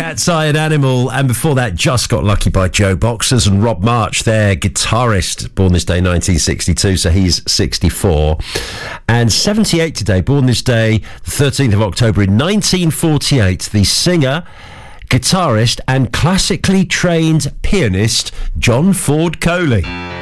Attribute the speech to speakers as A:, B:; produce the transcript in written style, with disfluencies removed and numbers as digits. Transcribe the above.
A: Cat's Eye and Animal, and before that, Just Got Lucky by Joe Boxers and Rob March, their guitarist, born this day 1962, so he's 64. And 78 today, born this day, the 13th of October in 1948, the singer, guitarist and classically trained pianist John Ford Coley.